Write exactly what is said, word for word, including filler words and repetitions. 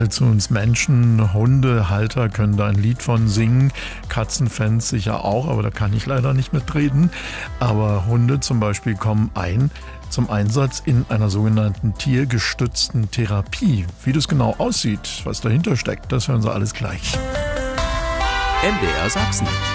Zu uns Menschen, Hundehalter können da ein Lied von singen, Katzenfans sicher auch, aber da kann ich leider nicht mitreden. Aber Hunde zum Beispiel kommen ein zum Einsatz in einer sogenannten tiergestützten Therapie. Wie das genau aussieht, was dahinter steckt, das hören Sie alles gleich. M D R Sachsen.